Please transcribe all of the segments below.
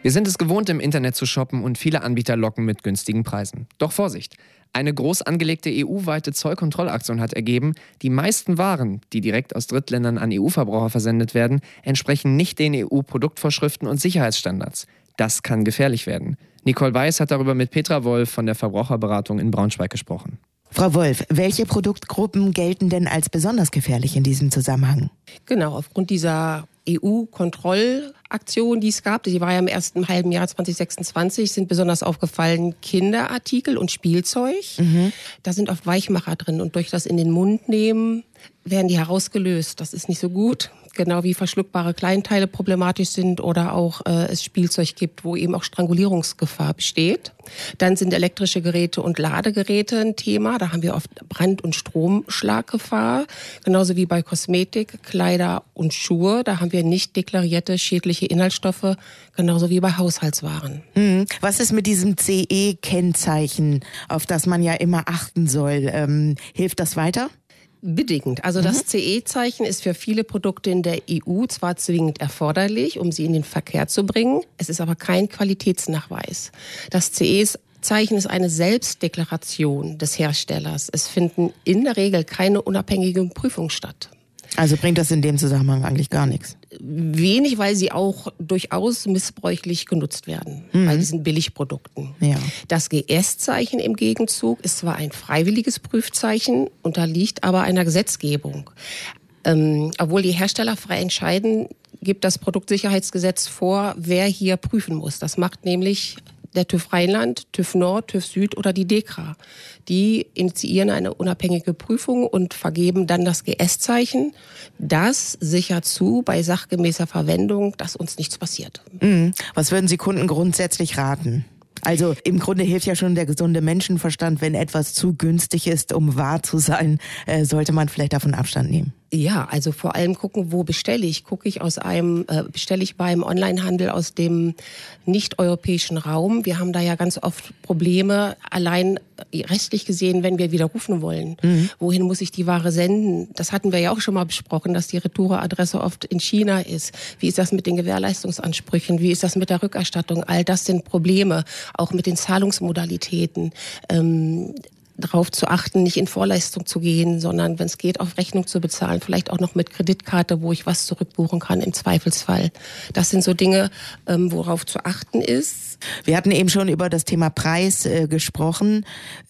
Wir sind es gewohnt, im Internet zu shoppen und viele Anbieter locken mit günstigen Preisen. Doch Vorsicht! Eine groß angelegte EU-weite Zollkontrollaktion hat ergeben, die meisten Waren, die direkt aus Drittländern an EU-Verbraucher versendet werden, entsprechen nicht den EU-Produktvorschriften und Sicherheitsstandards. Das kann gefährlich werden. Nicole Weiß hat darüber mit Petra Wolf von der Verbraucherberatung in Braunschweig gesprochen. Frau Wolf, welche Produktgruppen gelten denn als besonders gefährlich in diesem Zusammenhang? Genau, aufgrund dieser EU-Kontrollaktion, die es gab, die war ja im ersten halben Jahr 2026, sind besonders aufgefallen Kinderartikel und Spielzeug. Da sind oft Weichmacher drin und durch das in den Mund nehmen werden die herausgelöst. Das ist nicht so gut. Genau wie verschluckbare Kleinteile problematisch sind oder auch es Spielzeug gibt, wo eben auch Strangulierungsgefahr besteht. Dann sind elektrische Geräte und Ladegeräte ein Thema. Da haben wir oft Brand- und Stromschlaggefahr. Genauso wie bei Kosmetik, Kleider und Schuhe. Da haben wir nicht deklarierte schädliche Inhaltsstoffe. Genauso wie bei Haushaltswaren. Was ist mit diesem CE-Kennzeichen, auf das man ja immer achten soll? Hilft das weiter? Bedingt. Also das CE-Zeichen ist für viele Produkte in der EU zwar zwingend erforderlich, um sie in den Verkehr zu bringen, es ist aber kein Qualitätsnachweis. Das CE-Zeichen ist eine Selbstdeklaration des Herstellers. Es finden in der Regel keine unabhängigen Prüfungen statt. Also bringt das in dem Zusammenhang eigentlich gar nichts? Wenig, weil sie auch durchaus missbräuchlich genutzt werden bei diesen Billigprodukten. Ja. Das GS-Zeichen im Gegenzug ist zwar ein freiwilliges Prüfzeichen, unterliegt aber einer Gesetzgebung. Obwohl die Hersteller frei entscheiden, gibt das Produktsicherheitsgesetz vor, wer hier prüfen muss. Das macht nämlich der TÜV Rheinland, TÜV Nord, TÜV Süd oder die DEKRA. Die initiieren eine unabhängige Prüfung und vergeben dann das GS-Zeichen. Das sichert zu bei sachgemäßer Verwendung, dass uns nichts passiert. Was würden Sie Kunden grundsätzlich raten? Also im Grunde hilft ja schon der gesunde Menschenverstand, wenn etwas zu günstig ist, um wahr zu sein, sollte man vielleicht davon Abstand nehmen. Ja, also vor allem gucken, wo bestelle ich. Bestelle ich beim Onlinehandel aus dem nicht-europäischen Raum. Wir haben da ja ganz oft Probleme, allein rechtlich gesehen, wenn wir widerrufen wollen. Wohin muss ich die Ware senden? Das hatten wir ja auch schon mal besprochen, dass die Retouradresse oft in China ist. Wie ist das mit den Gewährleistungsansprüchen? Wie ist das mit der Rückerstattung? All das sind Probleme, auch mit den Zahlungsmodalitäten. Darauf zu achten, nicht in Vorleistung zu gehen, sondern wenn es geht, auf Rechnung zu bezahlen, vielleicht auch noch mit Kreditkarte, wo ich was zurückbuchen kann im Zweifelsfall. Das sind so Dinge, worauf zu achten ist. Wir hatten eben schon über das Thema Preis gesprochen.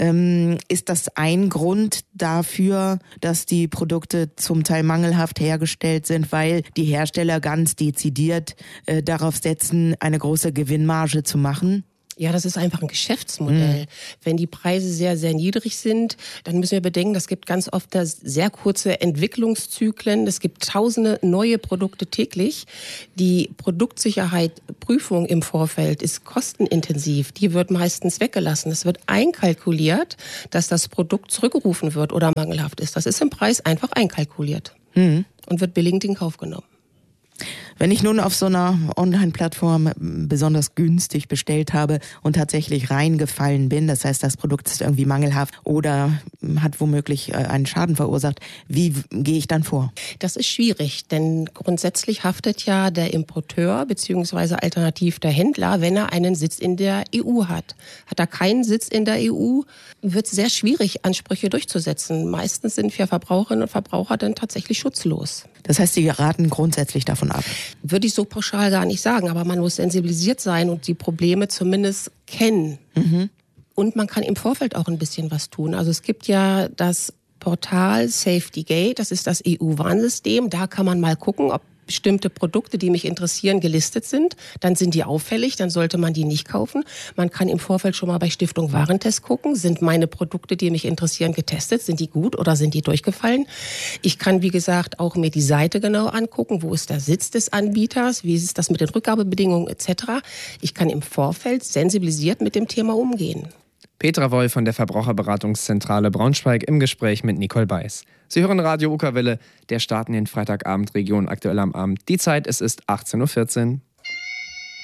Ist das ein Grund dafür, dass die Produkte zum Teil mangelhaft hergestellt sind, weil die Hersteller ganz dezidiert darauf setzen, eine große Gewinnmarge zu machen? Ja, das ist einfach ein Geschäftsmodell. Wenn die Preise sehr, sehr niedrig sind, dann müssen wir bedenken, es gibt ganz oft sehr kurze Entwicklungszyklen. Es gibt tausende neue Produkte täglich. Die Produktsicherheit, Prüfung im Vorfeld ist kostenintensiv. Die wird meistens weggelassen. Es wird einkalkuliert, dass das Produkt zurückgerufen wird oder mangelhaft ist. Das ist im Preis einfach einkalkuliert und wird billigend in Kauf genommen. Wenn ich nun auf so einer Online-Plattform besonders günstig bestellt habe und tatsächlich reingefallen bin, das heißt, das Produkt ist irgendwie mangelhaft oder hat womöglich einen Schaden verursacht, wie gehe ich dann vor? Das ist schwierig, denn grundsätzlich haftet ja der Importeur bzw. alternativ der Händler, wenn er einen Sitz in der EU hat. Hat er keinen Sitz in der EU, wird es sehr schwierig, Ansprüche durchzusetzen. Meistens sind wir Verbraucherinnen und Verbraucher dann tatsächlich schutzlos. Das heißt, Sie raten grundsätzlich davon ab? Würde ich so pauschal gar nicht sagen, aber man muss sensibilisiert sein und die Probleme zumindest kennen. Und man kann im Vorfeld auch ein bisschen was tun. Also es gibt ja das Portal Safety Gate, das ist das EU-Warnsystem. Da kann man mal gucken, ob bestimmte Produkte, die mich interessieren, gelistet sind. Dann sind die auffällig, dann sollte man die nicht kaufen. Man kann im Vorfeld schon mal bei Stiftung Warentest gucken. Sind meine Produkte, die mich interessieren, getestet? Sind die gut oder sind die durchgefallen? Ich kann, wie gesagt, auch mir die Seite genau angucken. Wo ist der Sitz des Anbieters? Wie ist das mit den Rückgabebedingungen etc.? Ich kann im Vorfeld sensibilisiert mit dem Thema umgehen. Petra Wolf von der Verbraucherberatungszentrale Braunschweig im Gespräch mit Nicole Weiß. Sie hören Radio Ukerwelle, der Start in den Freitagabend Region aktuell am Abend. Die Zeit, es ist 18:14 Uhr.